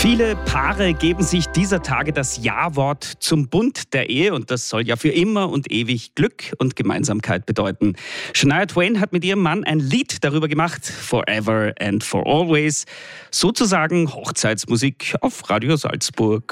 Viele Paare geben sich dieser Tage das Ja-Wort zum Bund der Ehe und das soll ja für immer und ewig Glück und Gemeinsamkeit bedeuten. Shania Twain hat mit ihrem Mann ein Lied darüber gemacht, Forever and for Always, sozusagen Hochzeitsmusik auf Radio Salzburg.